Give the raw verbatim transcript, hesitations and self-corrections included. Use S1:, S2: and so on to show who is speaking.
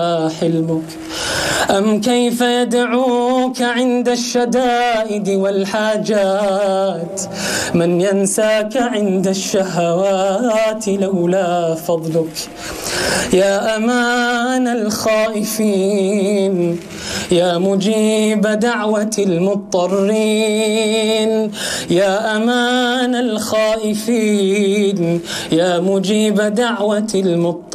S1: حلمك أم كيف يدعوك عند الشدائد والحاجات من ينساك عند الشهوات لولا فضلك. يا أمان الخائفين يا مجيب دعوة المضطرين، يا أمان الخائفين يا مجيب دعوة المضطرين.